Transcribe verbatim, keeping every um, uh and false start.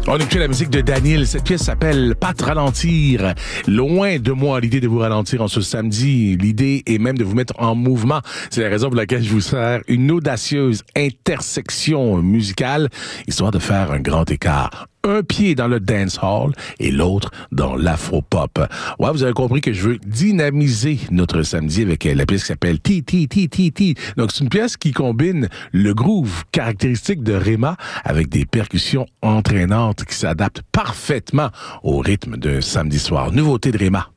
On écoute la musique de Daniel. Cette pièce s'appelle « Pas te ralentir ». Loin de moi l'idée de vous ralentir en ce samedi. L'idée est même de vous mettre en mouvement. C'est la raison pour laquelle je vous sers une audacieuse intersection musicale, histoire de faire un grand écart. Un pied dans le dance hall et l'autre dans l'afro-pop. Ouais, vous avez compris que je veux dynamiser notre samedi avec la pièce qui s'appelle T T T T T. Donc, c'est une pièce qui combine le groove caractéristique de Rema avec des percussions entraînantes qui s'adaptent parfaitement au rythme d'un samedi soir. Nouveauté de Rema.